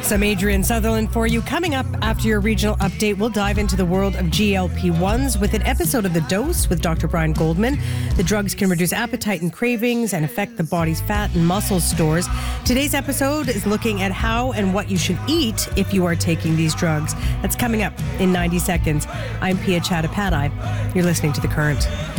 Some Adrian Sutherland for you. Coming up after your regional update, we'll dive into the world of GLP-1s with an episode of The Dose with Dr. Brian Goldman. The drugs can reduce appetite and cravings and affect the body's fat and muscle stores. Today's episode is looking at how and what you should eat if you are taking these drugs. That's coming up in 90 seconds. I'm Pia Chattopadhyay. You're listening to The Current.